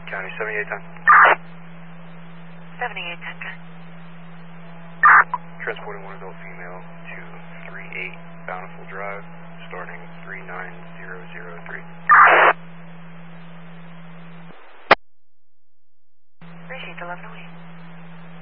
County 7810. 7810. Transporting one adult female to 38 Bountiful Drive, starting 39003.